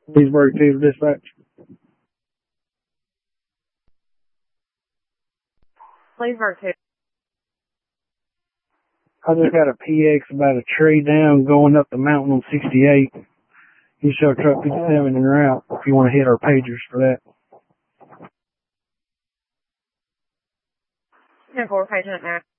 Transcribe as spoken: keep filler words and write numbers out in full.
Leesburg Theater Dispatch. Leesburg Theater. I just got a P X about a tree down going up the mountain on sixty-eight. You show truck fifty-seven en route if you want to hit our pagers for that. ten four, paging it now.